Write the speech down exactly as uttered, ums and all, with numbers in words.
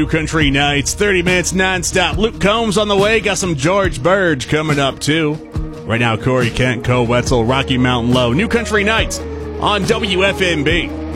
New Country Nights, thirty minutes nonstop. Luke Combs on the way. Got some George Burge coming up, too. Right now, Corey Kent, Cole Wetzel, Rocky Mountain Low. New Country Nights on W F M B.